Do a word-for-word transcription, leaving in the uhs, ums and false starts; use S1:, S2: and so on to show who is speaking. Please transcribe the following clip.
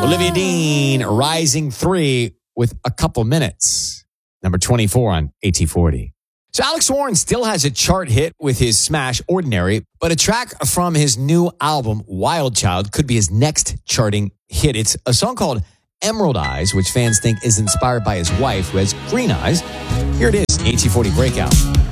S1: Olivia Dean, Rising three with A Couple Minutes. Number twenty-four on A T forty. So Alex Warren still has a chart hit with his smash Ordinary, but a track from his new album, Wild Child, could be his next charting hit. It's a song called Emerald Eyes, which fans think is inspired by his wife, who has green eyes. Here it is, A T forty Breakout.